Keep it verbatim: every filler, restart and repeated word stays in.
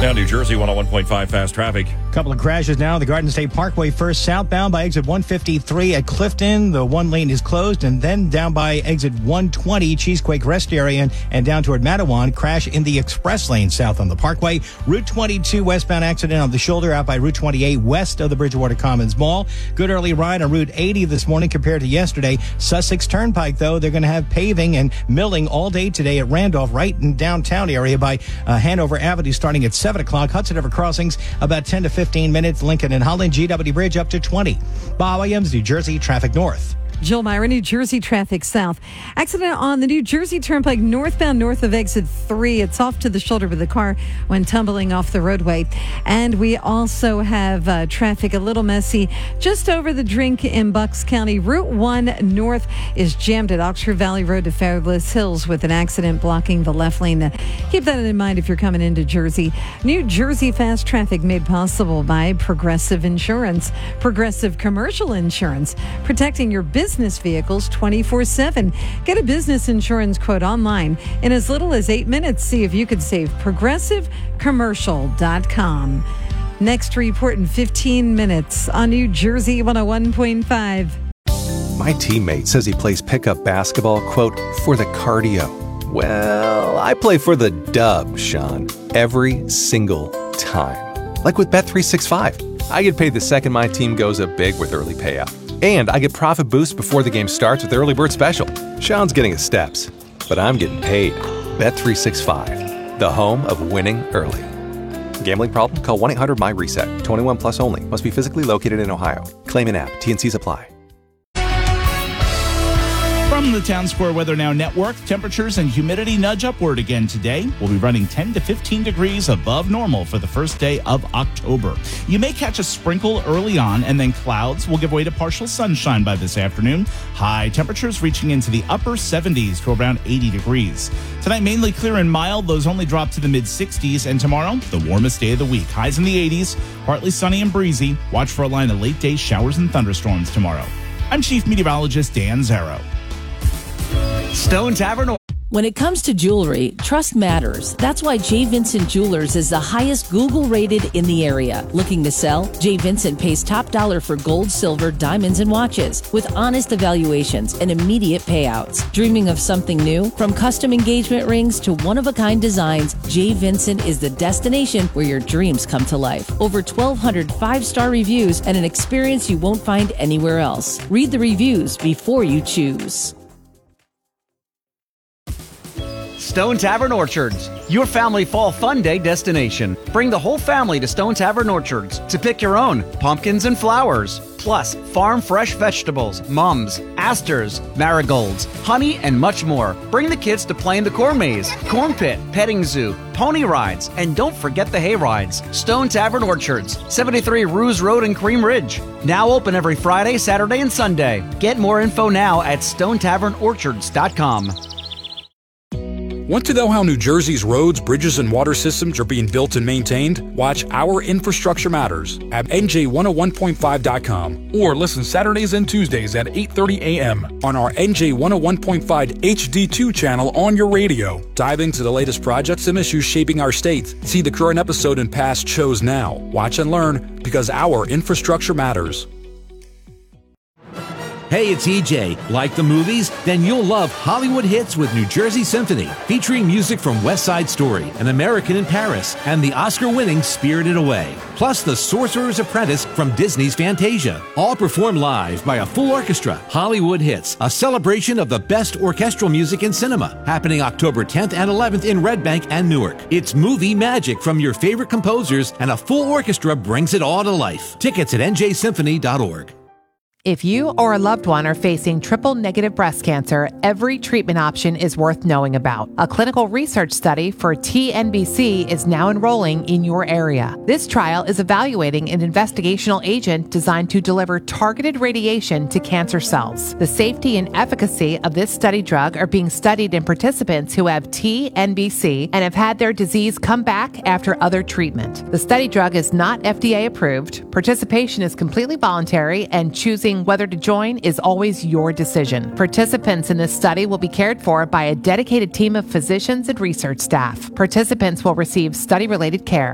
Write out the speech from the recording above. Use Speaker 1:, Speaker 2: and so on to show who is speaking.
Speaker 1: Now, New Jersey one oh one point five fast traffic.
Speaker 2: Couple of crashes now. The Garden State Parkway first southbound by exit one fifty-three at Clifton. The one lane is closed. And then down by exit one twenty, Cheesequake Rest Area, and, and down toward Matawan. Crash in the express lane south on the Parkway. Route twenty-two westbound accident on the shoulder out by Route twenty-eight west of the Bridgewater Commons Mall. Good early ride on Route eighty this morning compared to yesterday. Sussex Turnpike, though, they're going to have paving and milling all day today at Randolph, right in downtown area by uh, Hanover Avenue, starting at seven o'clock. Hudson River crossings about ten to fifteen minutes. Lincoln and Holland, G W Bridge up to twenty. Bob Williams, New Jersey traffic north.
Speaker 3: Jill Myra, New Jersey traffic south. Accident on the New Jersey Turnpike northbound north of exit three. It's off to the shoulder with the car when tumbling off the roadway. And we also have uh, traffic a little messy just over the drink in Bucks County. Route one north is jammed at Oxford Valley Road to Fabulous Hills with an accident blocking the left lane. Uh, keep that in mind if you're coming into Jersey. New Jersey fast traffic made possible by Progressive Insurance. Progressive Commercial Insurance, protecting your business business vehicles twenty-four seven. Get a business insurance quote online in as little as eight minutes. See if you could save. progressive commercial dot com. Next report in fifteen minutes on New Jersey one oh one point five.
Speaker 4: My teammate says he plays pickup basketball, quote, for the cardio. Well, I play for the dub, Sean, every single time. Like with Bet three sixty-five. I get paid the second my team goes up big with early payout. And I get profit boosts before the game starts with Early Bird Special. Sean's getting his steps, but I'm getting paid. Bet three sixty-five, the home of winning early. Gambling problem? Call one eight hundred my reset. twenty-one plus only. Must be physically located in Ohio. Claim in app. T N Cs apply.
Speaker 5: From the Town Square Weather Now Network, temperatures and humidity nudge upward again today. We'll be running ten to fifteen degrees above normal for the first day of October. You may catch a sprinkle early on, and then clouds will give way to partial sunshine by this afternoon. High temperatures reaching into the upper seventies to around eighty degrees. Tonight, mainly clear and mild. Those only drop to the mid sixties. And tomorrow, the warmest day of the week. Highs in the eighties, partly sunny and breezy. Watch for a line of late day showers and thunderstorms tomorrow. I'm Chief Meteorologist Dan Zarrow.
Speaker 6: Stone Tavern.
Speaker 7: When it comes to jewelry, trust matters. That's why J. Vincent Jewelers is the highest Google rated in the area. Looking to sell? J. Vincent pays top dollar for gold, silver, diamonds, and watches with honest evaluations and immediate payouts. Dreaming of something new? From custom engagement rings to one-of-a-kind designs, J. Vincent is the destination where your dreams come to life. Over twelve hundred five-star reviews and an experience you won't find anywhere else. Read the reviews before you choose.
Speaker 6: Stone Tavern Orchards, your family fall fun day destination. Bring the whole family to Stone Tavern Orchards to pick your own pumpkins and flowers, plus farm fresh vegetables, mums, asters, marigolds, honey, and much more. Bring the kids to play in the corn maze, corn pit, petting zoo, pony rides, and don't forget the hay rides. Stone Tavern Orchards, seventy-three Ruse Road in Cream Ridge. Now open every Friday, Saturday, and Sunday. Get more info now at stone tavern orchards dot com.
Speaker 8: Want to know how New Jersey's roads, bridges, and water systems are being built and maintained? Watch Our Infrastructure Matters at N J one oh one point five dot com or listen Saturdays and Tuesdays at eight thirty a.m. on our N J one oh one point five H D two channel on your radio. Dive into the latest projects and issues shaping our state. See the current episode and past shows now. Watch and learn because our infrastructure matters.
Speaker 9: Hey, it's E J. Like the movies? Then you'll love Hollywood Hits with New Jersey Symphony, featuring music from West Side Story, An American in Paris, and the Oscar-winning Spirited Away. Plus The Sorcerer's Apprentice from Disney's Fantasia. All performed live by a full orchestra. Hollywood Hits, a celebration of the best orchestral music in cinema, happening October tenth and eleventh in Red Bank and Newark. It's movie magic from your favorite composers, and a full orchestra brings it all to life. Tickets at N J symphony dot org.
Speaker 10: If you or a loved one are facing triple-negative breast cancer, every treatment option is worth knowing about. A clinical research study for T N B C is now enrolling in your area. This trial is evaluating an investigational agent designed to deliver targeted radiation to cancer cells. The safety and efficacy of this study drug are being studied in participants who have T N B C and have had their disease come back after other treatment. The study drug is not F D A approved. Participation is completely voluntary, and choosing whether to join is always your decision. Participants in this study will be cared for by a dedicated team of physicians and research staff. Participants will receive study-related care.